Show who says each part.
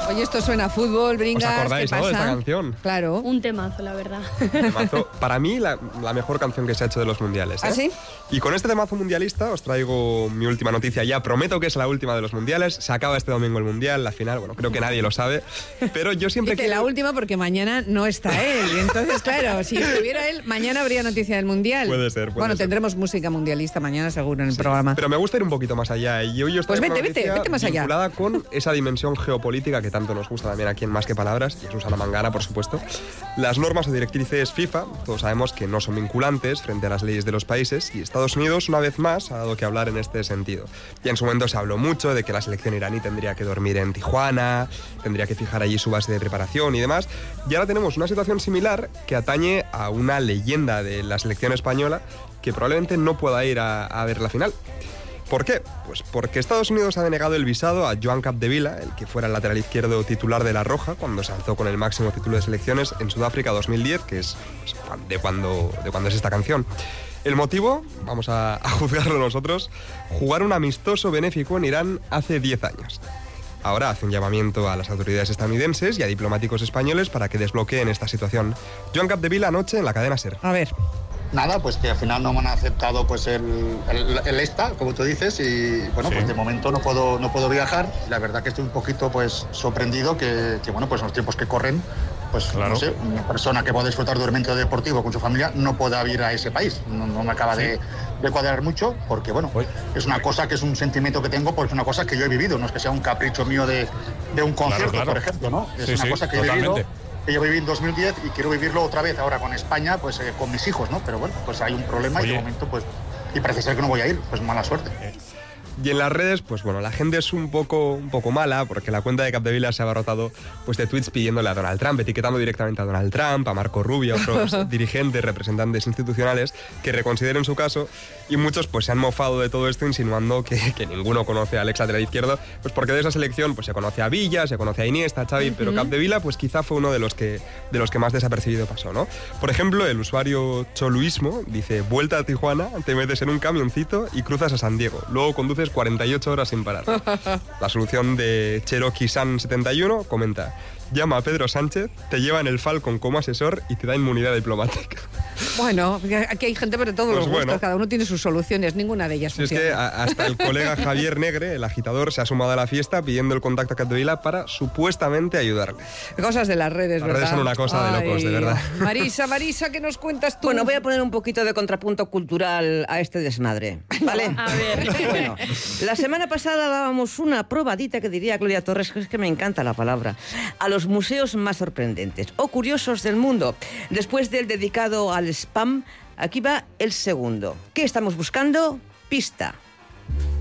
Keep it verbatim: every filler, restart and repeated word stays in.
Speaker 1: Oye, esto suena a fútbol, Bringas.
Speaker 2: ¿Os acordáis,
Speaker 1: ¿qué
Speaker 2: no,
Speaker 1: pasa?
Speaker 2: de esta canción?
Speaker 1: Claro.
Speaker 3: Un temazo, la verdad.
Speaker 2: Temazo, para mí, la, la mejor canción que se ha hecho de los mundiales. ¿eh?
Speaker 1: ¿Ah, sí?
Speaker 2: Y con este temazo mundialista os traigo mi última noticia. Ya prometo que es la última de los mundiales. Se acaba este domingo el mundial, la final. Bueno, creo que nadie lo sabe. Pero yo siempre
Speaker 1: Dice
Speaker 2: quiero...
Speaker 1: la última porque mañana no está él. Y entonces, claro, si estuviera él, mañana habría noticia del mundial.
Speaker 2: Puede ser, puede
Speaker 1: Bueno,
Speaker 2: ser.
Speaker 1: tendremos música mundialista mañana seguro en el programa.
Speaker 2: Pero me gusta ir un poquito más allá. Y hoy os
Speaker 1: Pues
Speaker 2: traigo
Speaker 1: vete,
Speaker 2: una
Speaker 1: vete,
Speaker 2: noticia
Speaker 1: vete más allá.
Speaker 2: vinculada con esa dimensión geopolítica que tanto nos gusta también aquí en Más que Palabras, y es Susana Mangana, por supuesto. Las normas o directrices FIFA, todos sabemos que no son vinculantes frente a las leyes de los países, y Estados Unidos, una vez más, ha dado que hablar en este sentido. Ya en su momento se habló mucho de que la selección iraní tendría que dormir en Tijuana, tendría que fijar allí su base de preparación y demás, y ahora tenemos una situación similar que atañe a una leyenda de la selección española que probablemente no pueda ir a, a ver la final. ¿Por qué? Pues porque Estados Unidos ha denegado el visado a Joan Capdevila, el que fuera el lateral izquierdo titular de La Roja, cuando se alzó con el máximo título de selecciones en Sudáfrica dos mil diez, que es pues, de, cuando, de cuando es esta canción. El motivo, vamos a, a juzgarlo nosotros, jugar un amistoso benéfico en Irán hace diez años. Ahora hace un llamamiento a las autoridades estadounidenses y a diplomáticos españoles para que desbloqueen esta situación. Joan Capdevila anoche en la cadena SER.
Speaker 1: A ver.
Speaker 4: Nada, pues que al final no me han aceptado pues el, el, el esta, como tú dices, y bueno, sí. pues de momento no puedo, no puedo viajar. La verdad que estoy un poquito pues sorprendido que, que bueno, pues en los tiempos que corren, pues claro. no sé, una persona que pueda disfrutar de un evento deportivo con su familia no pueda ir a ese país. No, no me acaba sí. de, de cuadrar mucho, porque bueno, Uy. es una cosa que es un sentimiento que tengo, pues es una cosa que yo he vivido, no es que sea un capricho mío de, de un concierto, claro, claro. por ejemplo, ¿no? Es sí, una sí, cosa que totalmente. he vivido. Que yo viví en dos mil diez y quiero vivirlo otra vez ahora con España, pues eh, con mis hijos, ¿no? Pero bueno, pues hay un problema Oye. y de momento, pues, y parece ser que no voy a ir, pues mala suerte.
Speaker 2: Y en las redes, pues bueno, la gente es un poco, un poco mala, porque la cuenta de Capdevila se ha abarrotado pues, de tweets pidiéndole a Donald Trump, etiquetando directamente a Donald Trump, a Marco Rubio, a otros dirigentes, representantes institucionales que reconsideren su caso, y muchos pues se han mofado de todo esto insinuando que, que ninguno conoce al ex lateral izquierdo, pues porque de esa selección pues se conoce a Villa, se conoce a Iniesta, a Xavi, uh-huh. pero Capdevila pues quizá fue uno de los que de los que más desapercibido pasó, ¿no? Por ejemplo, el usuario Choluismo dice: vuelta a Tijuana, te metes en un camioncito y cruzas a San Diego, luego conduces cuarenta y ocho horas sin parar. La solución de Cherokee San setenta y uno comenta: llama a Pedro Sánchez, te lleva en el Falcon como asesor y te da inmunidad diplomática.
Speaker 1: Bueno, aquí hay gente para todos pues los gustos, bueno. cada uno tiene sus soluciones, ninguna de ellas
Speaker 2: si
Speaker 1: funciona.
Speaker 2: Es que a, hasta el colega Javier Negre, el agitador, se ha sumado a la fiesta pidiendo el contacto a Capdevila para supuestamente ayudarle.
Speaker 1: Cosas de las redes,
Speaker 2: las
Speaker 1: ¿verdad?
Speaker 2: Las redes son una cosa Ay. de locos, de verdad.
Speaker 1: Marisa, Marisa, ¿qué nos cuentas tú?
Speaker 5: Bueno, voy a poner un poquito de contrapunto cultural a este desmadre, ¿vale?
Speaker 3: A ver.
Speaker 5: Bueno, la semana pasada dábamos una probadita, que diría Gloria Torres, que es que me encanta la palabra, a los museos más sorprendentes o curiosos del mundo. Después del dedicado al spam, aquí va el segundo. ¿Qué estamos buscando? Pista.